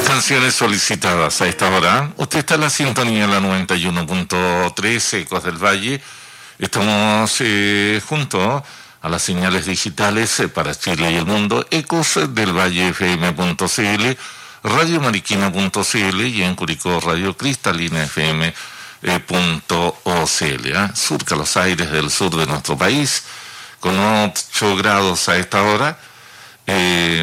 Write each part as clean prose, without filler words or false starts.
Canciones solicitadas a esta hora. Usted está en la sintonía de la 91.3 Ecos del Valle. Estamos junto a las señales digitales para Chile y el mundo, Ecos del Valle FM.cl, Radio Mariquina.cl y en Curicó Radio Cristalina FM.ocl. Surca los aires del sur de nuestro país con 8 grados a esta hora. La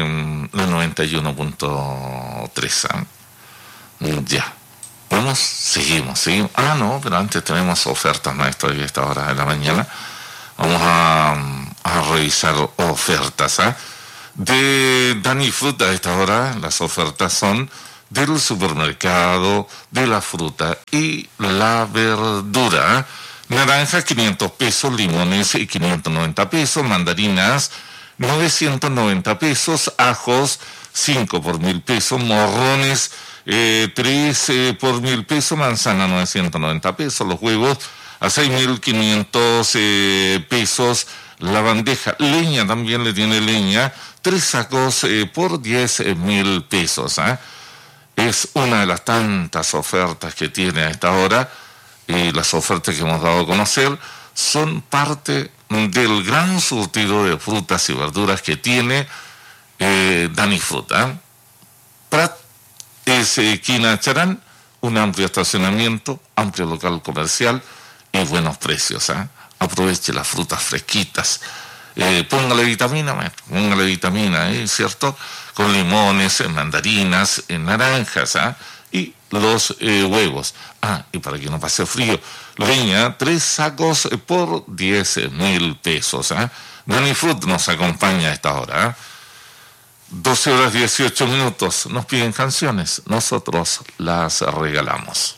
91.3. Ya. Vamos, seguimos. Ah, no, pero antes tenemos ofertas, maestro, a esta hora de la mañana. Vamos a revisar ofertas de Dani Fruta a esta hora. Las ofertas son del supermercado, de la fruta y la verdura. Naranjas 500 pesos, limones 590 pesos, mandarinas 990 pesos, ajos 5 por 1.000 pesos, morrones 3 por 1.000 pesos, manzana 990 pesos, los huevos a 6.500 pesos, la bandeja, leña también le tiene leña, 3 sacos por 10.000 pesos. Es una de las tantas ofertas que tiene a esta hora, y las ofertas que hemos dado a conocer son parte del gran surtido de frutas y verduras que tiene Dani Fruta. Prat es esquina Charán, un amplio estacionamiento, amplio local comercial y buenos precios. Aproveche las frutas fresquitas. Póngale vitamina, maestro, póngale vitamina, ¿cierto? Con limones, mandarinas, naranjas, y los huevos. Y para que no pase frío, leña, 3 sacos por 10.000 pesos. Dani Fruit nos acompaña a esta hora. 12 horas 18 minutos. Nos piden canciones, nosotros las regalamos.